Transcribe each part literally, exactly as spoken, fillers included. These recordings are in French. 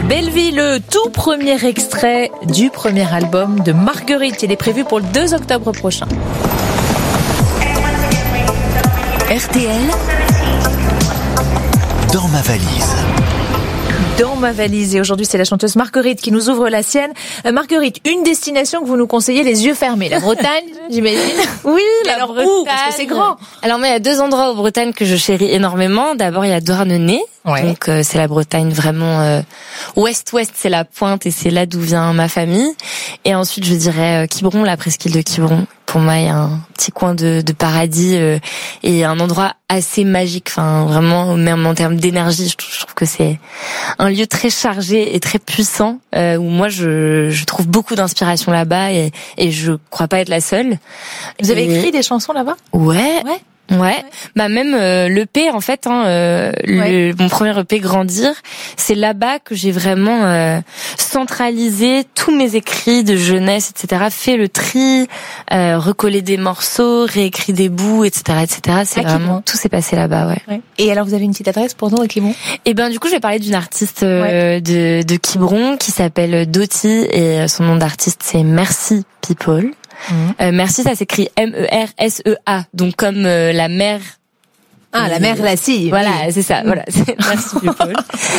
Belleville, le tout premier extrait du premier album de Marguerite. Il est prévu pour le deux octobre prochain. R T L dans ma valise. Dans ma valise. Et aujourd'hui, c'est la chanteuse Marguerite qui nous ouvre la sienne. Euh, Marguerite, une destination que vous nous conseillez les yeux fermés. La Bretagne, j'imagine. Oui, Mais la alors Bretagne. où ? Parce que c'est grand. Alors moi, il y a deux endroits en Bretagne que je chéris énormément. D'abord, il y a Douarnenez. Ouais. Donc euh, c'est la Bretagne vraiment euh, ouest-ouest, c'est la pointe et c'est là d'où vient ma famille. Et ensuite, je dirais euh, Quiberon, la presqu'île de Quiberon. Pour moi, il y a un petit coin de, de paradis euh, et un endroit assez magique. Enfin, vraiment, même en termes d'énergie, je trouve, je trouve que c'est un lieu très chargé et très puissant euh, où moi, je, je trouve beaucoup d'inspiration là-bas et, et je crois pas être la seule. Vous avez Et- écrit des chansons là-bas ? Ouais. Ouais. Ouais, bah même euh, l'E P en fait, hein, euh, Ouais. le, mon premier E P Grandir, c'est là-bas que j'ai vraiment euh, centralisé tous mes écrits de jeunesse, et cetera. Fait le tri, euh, recollé des morceaux, réécrit des bouts, et cetera, et cetera. C'est À vraiment Quiberon. tout s'est passé là-bas, ouais. Ouais. Et alors, vous avez une petite adresse pour nous à Quiberon ? Et ben du coup, je vais parler d'une artiste euh, de de Quiberon qui s'appelle Doty et son nom d'artiste c'est Merci People. Euh, merci, ça s'écrit M E R S E A, donc comme euh, la mer. Ah, la mère Lassie. Voilà, c'est ça. Voilà, c'est Merci People.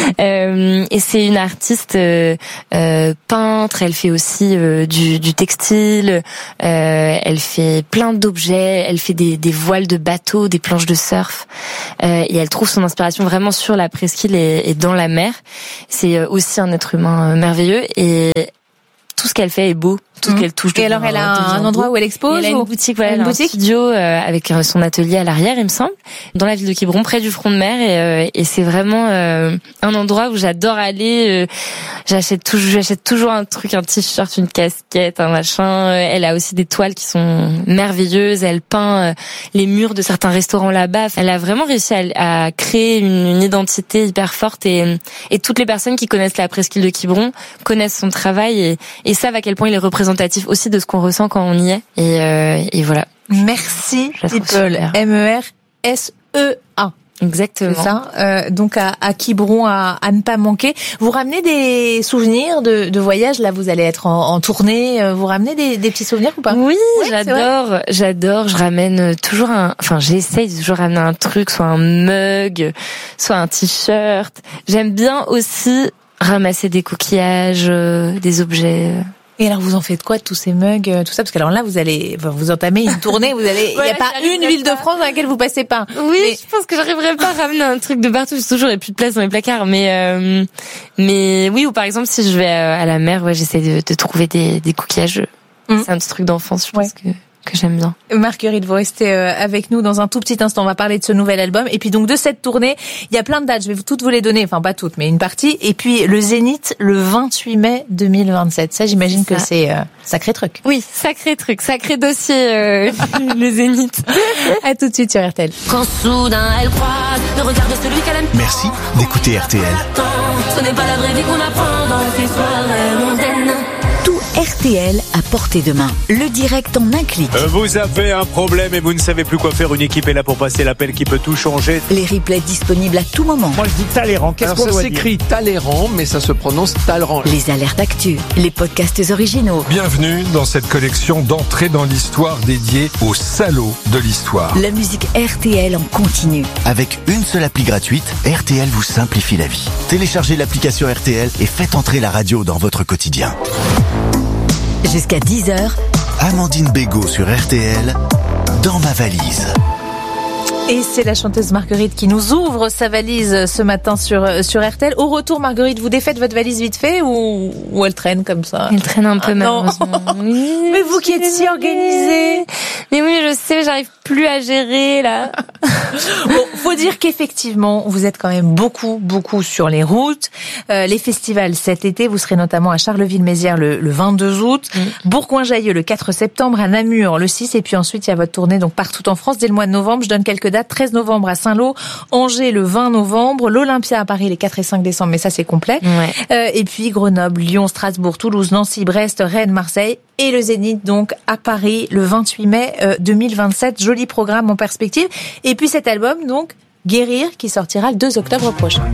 euh, et c'est une artiste euh, euh, peintre. Elle fait aussi euh, du, du textile. Euh, elle fait plein d'objets. Elle fait des, des voiles de bateaux, des planches de surf. Euh, et elle trouve son inspiration vraiment sur la presqu'île et, et dans la mer. C'est euh, aussi un être humain euh, merveilleux et tout ce qu'elle fait est beau. Tout ce Mmh. qu'elle touche. Et alors, elle a un, un endroit où elle expose ? Elle a une ou- boutique, ouais, Une elle a un boutique studio euh, avec euh, son atelier à l'arrière, il me semble, dans la ville de Quiberon, près du front de mer, et, euh, et c'est vraiment euh, un endroit où j'adore aller. Euh, j'achète toujours, j'achète toujours un truc, un t-shirt, une casquette, un machin. Euh, Elle a aussi des toiles qui sont merveilleuses. Elle peint euh, les murs de certains restaurants là-bas. Elle a vraiment réussi à, à créer une, une identité hyper forte, et, et toutes les personnes qui connaissent la presqu'île de Quiberon connaissent son travail et, et savent à quel point il est représentatif aussi de ce qu'on ressent quand on y est. Et, euh, et voilà. Merci Je la trouve People. super. M E R S E A. Exactement. C'est ça. Euh, donc à, à Quiberon, à, à ne pas manquer. Vous ramenez des souvenirs de, de voyage. Là, vous allez être en, en tournée. Euh, Vous ramenez des, des petits souvenirs ou pas ? Oui, Ouais, c'est j'adore, j'adore. Je ramène toujours un, enfin, j'essaye de toujours ramener un truc, soit un mug, soit un t-shirt. J'aime bien aussi ramasser des coquillages, euh, des objets. Et alors, vous en faites quoi de tous ces mugs, euh, tout ça ? Parce que alors là, vous allez, enfin, vous entamez une tournée. Vous allez, il Voilà, n'y a pas j'arriverai une ville de pas. France dans laquelle vous passez pas. Oui, Mais- je pense que j'arriverai pas à ramener un truc de partout. J'ai toujours plus de place dans les placards, mais euh, mais oui. Ou par exemple, si je vais euh, à la mer, ouais, j'essaie de, de trouver des, des coquillages. Mm. C'est un petit truc d'enfance, je Ouais. pense que que j'aime bien. Marguerite, vous restez euh, avec nous dans un tout petit instant. On va parler de ce nouvel album. Et puis donc de cette tournée, il y a plein de dates. Je vais vous- toutes vous les donner. Enfin, pas toutes, mais une partie. Et puis le Zénith, le vingt-huit mai deux mille vingt-sept. Ça, j'imagine C'est que ça. c'est euh, sacré truc. Oui, sacré truc, sacré dossier, euh, le Zénith. À tout de suite sur R T L. Quand soudain elle croise le regard de celui qu'elle aime Merci d'écouter R T L. tant, ce n'est pas la vraie vie qu'on apprend dans ces soirées mondaines. Tout R T L à portée de main. Le direct en un clic. Euh, Vous avez un problème et vous ne savez plus quoi faire. Une équipe est là pour passer l'appel qui peut tout changer. Les replays disponibles à tout moment. Moi je dis Talleyrand, qu'est-ce Alors qu'on ça doit dire ? s'écrit Talleyrand, mais ça se prononce Talleyrand. Les alertes actu. Les podcasts originaux. Bienvenue dans cette collection d'entrées dans l'histoire dédiée aux salauds de l'histoire. La musique R T L en continu. Avec une seule appli gratuite, R T L vous simplifie la vie. Téléchargez l'application R T L et faites entrer la radio dans votre quotidien. Jusqu'à dix heures. Amandine Bégaud sur R T L, dans ma valise. Et c'est la chanteuse Marguerite qui nous ouvre sa valise ce matin sur sur R T L. Au retour, Marguerite, vous défaites votre valise vite fait ou, ou elle traîne comme ça ? Il traîne un peu, Ah non. malheureusement. Oui, Mais vous qui êtes si organisée. Mais oui, je sais, j'arrive plus à gérer, là. Bon, faut dire qu'effectivement, vous êtes quand même beaucoup, beaucoup sur les routes. Euh, les festivals cet été, vous serez notamment à Charleville-Mézières le, le vingt-deux août, Mm. Bourgoin-Jallieu le quatre septembre, à Namur le six, et puis ensuite il y a votre tournée donc partout en France dès le mois de novembre. Je donne quelques dates. treize novembre à Saint-Lô, Angers le vingt novembre, l'Olympia à Paris les quatre et cinq décembre, mais ça c'est complet. Ouais. Euh, et puis Grenoble, Lyon, Strasbourg, Toulouse, Nancy, Brest, Rennes, Marseille et le Zénith donc à Paris le vingt-huit mai deux mille vingt-sept. Joli programme en perspective. Et puis cet album donc Guérir qui sortira le deux octobre prochain.